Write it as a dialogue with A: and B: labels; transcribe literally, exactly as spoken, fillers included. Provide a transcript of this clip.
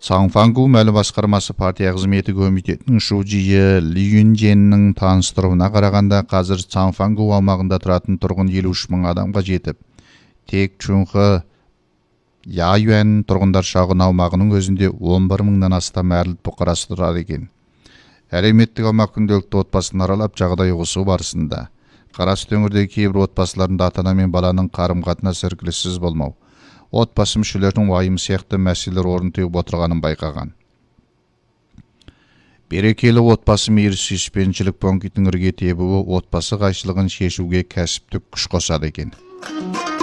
A: Цаңфангу мәлі басқармасы партия қызметі комитетінің шужиі Ли Юнженнің таныстыруына қарағанда қазір Цаңфангу аумағында тұратын тұрғын елу үш мың адамға жетіп, тек Чунхы Яюэн тұрғындар шағын аумағының өзінде он бір мыңнан астам әрлік бұқарасы тұрады екен. Әлеуметтік аумақ күнделікті отбасын аралап жағдай ұғысу барысында Қарасты өңірдегі кейбір отбасыларында ата-ана мен баланың қарым-қатынасы іркіліссіз болмау, отбасы мүшелерінің уайымы сияқты мәселелер орын теуіп отырғанын байқаған. Берекелі отбасы мейірі сүйіспеншілік пунктінің ірге тебуі отбасы қайшылығын шешуге кәсіптік күш қосады екен.